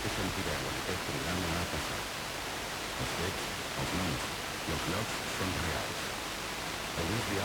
que sentireu en aquest programa ha passat. Els fets, els noms i els llocs són reals. El més real